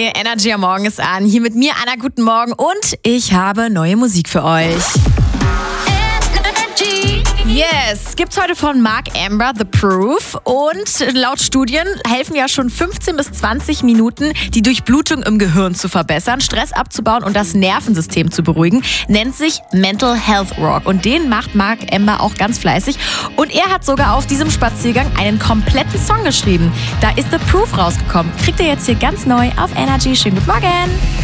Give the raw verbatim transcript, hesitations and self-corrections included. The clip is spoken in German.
Hi, Energy am Morgen ist an. Hier mit mir, Anna, guten Morgen. Und ich habe neue Musik für euch. Energy. Yes, gibt's heute von Mark Amber, The Proof. Und laut Studien helfen ja schon fünfzehn bis zwanzig Minuten, die Durchblutung im Gehirn zu verbessern, Stress abzubauen und das Nervensystem zu beruhigen. Nennt sich Mental Health Rock. Und den macht Mark Amber auch ganz fleißig. Und er hat sogar auf diesem Spaziergang einen kompletten Song geschrieben. Da ist The Proof rausgekommen. Kriegt ihr jetzt hier ganz neu auf Energy. Schönen guten Morgen.